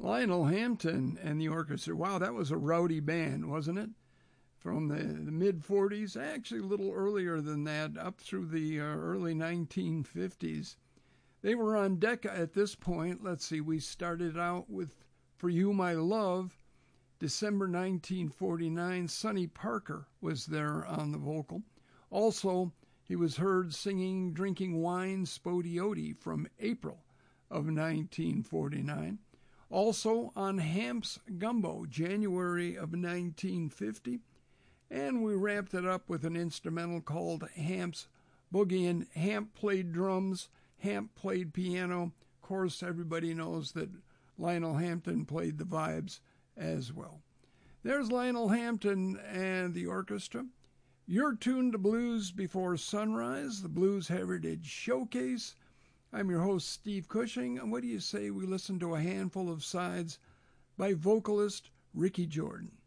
Lionel Hampton and the orchestra. Wow, that was a rowdy band, wasn't it? From the mid-40s, actually a little earlier than that, up through the early 1950s. They were on deck at this point. Let's see, we started out with For You, My Love, December 1949. Sonny Parker was there on the vocal. Also, he was heard singing Drinking Wine Spodioti from April of 1949. Also on Hamp's Gumbo, January of 1950. And we wrapped it up with an instrumental called Hamp's Boogie. And Hamp played drums, Hamp played piano. Of course, everybody knows that Lionel Hampton played the vibes as well. There's Lionel Hampton and the orchestra. You're tuned to Blues Before Sunrise, the Blues Heritage Showcase. I'm your host, Steve Cushing, and what do you say we listen to a handful of sides by vocalist Ricky Jordan?